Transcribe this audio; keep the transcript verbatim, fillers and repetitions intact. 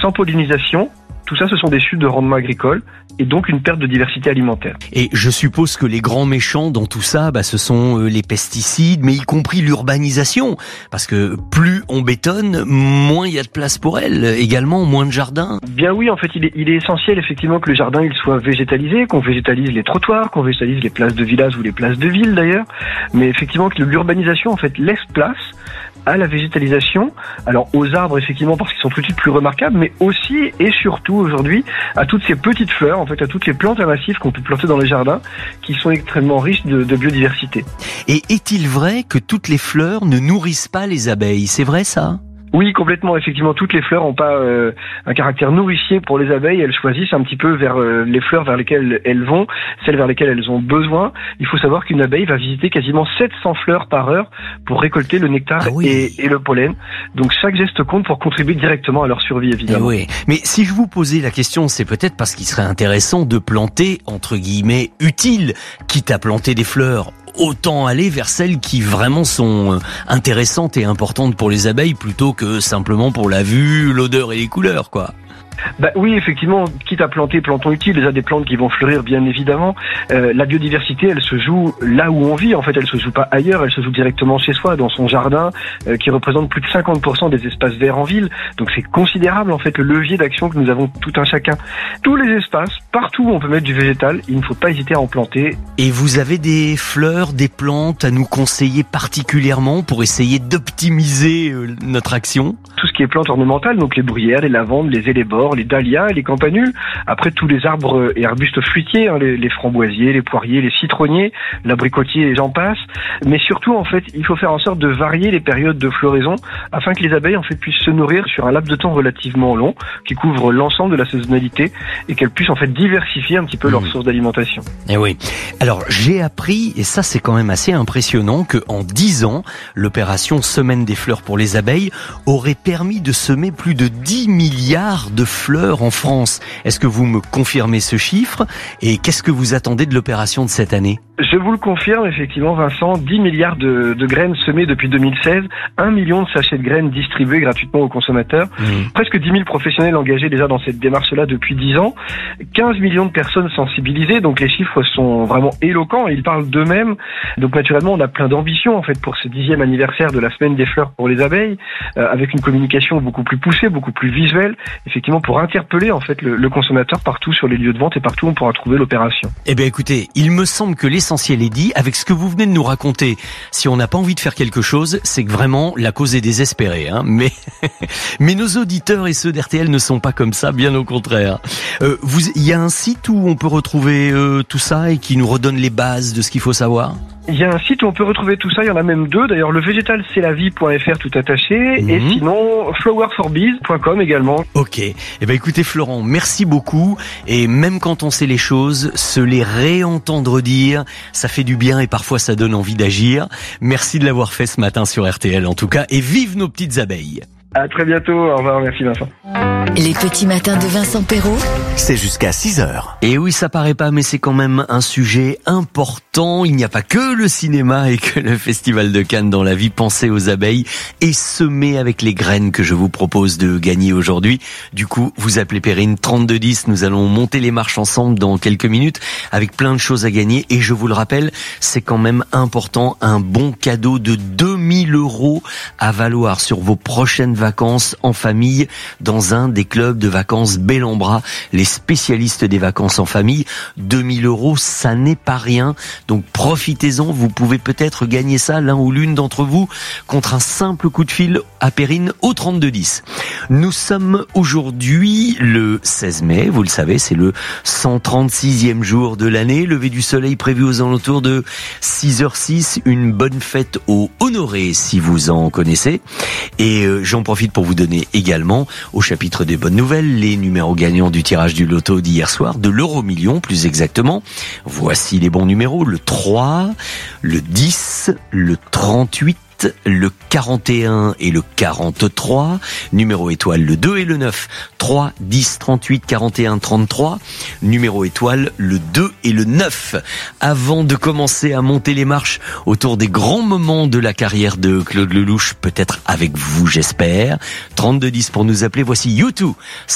sans pollinisation, tout ça, ce sont des chutes de rendement agricole et donc une perte de diversité alimentaire. Et je suppose que les grands méchants dans tout ça, bah, ce sont les pesticides, mais y compris l'urbanisation. Parce que plus on bétonne, moins il y a de place pour elles. Également, moins de jardins. Bien oui, en fait, il est, il est essentiel effectivement que le jardin il soit végétalisé, qu'on végétalise les trottoirs, qu'on végétalise les places de village ou les places de ville d'ailleurs. Mais effectivement, que l'urbanisation en fait laisse place à la végétalisation, alors aux arbres effectivement parce qu'ils sont tout de suite plus remarquables, mais aussi et surtout aujourd'hui à toutes ces petites fleurs, en fait à toutes les plantes invasives qu'on peut planter dans les jardins, qui sont extrêmement riches de, de biodiversité. Et est-il vrai que toutes les fleurs ne nourrissent pas les abeilles ? C'est vrai ça ? Oui, complètement. Effectivement, toutes les fleurs n'ont pas euh, un caractère nourricier pour les abeilles. Elles choisissent un petit peu vers euh, les fleurs vers lesquelles elles vont, celles vers lesquelles elles ont besoin. Il faut savoir qu'une abeille va visiter quasiment sept cents fleurs par heure pour récolter le nectar ah oui. et, et le pollen. Donc chaque geste compte pour contribuer directement à leur survie, évidemment. Eh oui. Mais si je vous posais la question, c'est peut-être parce qu'il serait intéressant de planter, entre guillemets, utile, quitte à planter des fleurs. Autant aller vers celles qui vraiment sont intéressantes et importantes pour les abeilles plutôt que simplement pour la vue, l'odeur et les couleurs, quoi. Bah oui, effectivement, quitte à planter, plantons utiles, déjà des plantes qui vont fleurir bien évidemment. Euh, la biodiversité, elle se joue là où on vit, en fait, elle se joue pas ailleurs, elle se joue directement chez soi, dans son jardin, euh, qui représente plus de cinquante pour cent des espaces verts en ville. Donc c'est considérable, en fait, le levier d'action que nous avons tout un chacun. Tous les espaces, partout où on peut mettre du végétal, il ne faut pas hésiter à en planter. Et vous avez des fleurs, des plantes à nous conseiller particulièrement pour essayer d'optimiser euh, notre action ? Tout ce qui est plantes ornementales, donc les bruyères, les lavandes, les élébores, les dahlias, les campanules, après tous les arbres et arbustes fruitiers, hein, les, les framboisiers, les poiriers, les citronniers, l'abricotier et j'en passe. Mais surtout, en fait, il faut faire en sorte de varier les périodes de floraison afin que les abeilles, en fait, puissent se nourrir sur un laps de temps relativement long, qui couvre l'ensemble de la saisonnalité et qu'elles puissent, en fait, diversifier un petit peu mmh. leur source d'alimentation. Eh oui. Alors, j'ai appris, et ça, c'est quand même assez impressionnant, qu'en dix ans, l'opération Semaine des fleurs pour les abeilles aurait permis de semer plus de dix milliards de fleurs en France. Est-ce que vous me confirmez ce chiffre ? Et qu'est-ce que vous attendez de l'opération de cette année ? Je vous le confirme, effectivement, Vincent, dix milliards de, de graines semées depuis deux mille seize, un million de sachets de graines distribués gratuitement aux consommateurs, mmh. presque dix mille professionnels engagés déjà dans cette démarche-là depuis dix ans, quinze millions de personnes sensibilisées, donc les chiffres sont vraiment éloquents, ils parlent d'eux-mêmes. Donc naturellement, on a plein d'ambition en fait pour ce dixième anniversaire de la Semaine des fleurs pour les abeilles, euh, avec une communication beaucoup plus poussée, beaucoup plus visuelle, effectivement pour interpeller en fait le, le consommateur partout sur les lieux de vente et partout où on pourra trouver l'opération. Eh bien écoutez, il me semble que l'essentiel est dit avec ce que vous venez de nous raconter. Si on n'a pas envie de faire quelque chose, c'est que vraiment la cause est désespérée. Hein. Mais, mais nos auditeurs et ceux d'R T L ne sont pas comme ça, bien au contraire. Euh, vous, il y a un site où on peut retrouver euh, tout ça et qui nous redonne les bases de ce qu'il faut savoir ? Il y a un site où on peut retrouver tout ça, il y en a même deux. D'ailleurs, le végétal c'est la vie point f r tout attaché mmh. et sinon flower for bees point com également. Ok. Eh ben écoutez Florent, merci beaucoup. Et même quand on sait les choses, se les réentendre dire, ça fait du bien et parfois ça donne envie d'agir. Merci de l'avoir fait ce matin sur R T L en tout cas. Et vive nos petites abeilles. À très bientôt. Au revoir. Merci Vincent. Les petits matins de Vincent Perrault. C'est jusqu'à six heures. Et oui, ça paraît pas, mais c'est quand même un sujet important. Il n'y a pas que le cinéma et que le Festival de Cannes dans la vie. Pensez aux abeilles et semez avec les graines que je vous propose de gagner aujourd'hui. Du coup, vous appelez Perrine trente-deux dix. Nous allons monter les marches ensemble dans quelques minutes avec plein de choses à gagner. Et je vous le rappelle, c'est quand même important. Un bon cadeau de deux mille euros à valoir sur vos prochaines vacances en famille dans un des clubs de vacances Bellambra, les spécialistes des vacances en famille. deux mille euros, ça n'est pas rien. Donc profitez-en, vous pouvez peut-être gagner ça, l'un ou l'une d'entre vous, contre un simple coup de fil à Perrine au trente-deux dix. Nous sommes aujourd'hui le seize mai, vous le savez, c'est le cent trente-sixième jour de l'année. Lever du soleil prévu aux alentours de six heures six, une bonne fête aux honorés si vous en connaissez. Et euh, j'en profite pour vous donner également, au chapitre des bonnes nouvelles, les numéros gagnants du tirage du loto d'hier soir, de l'euro million plus exactement. Voici les bons numéros, le trois, le dix, le trente-huit, le quarante et un et le quarante-trois, numéro étoile le deux et le neuf, trois, dix, trente-huit, quarante et un, trente-trois, numéro étoile le deux et le neuf. Avant de commencer à monter les marches autour des grands moments de la carrière de Claude Lelouch, peut-être avec vous j'espère, trente-deux dix pour nous appeler, voici U deux.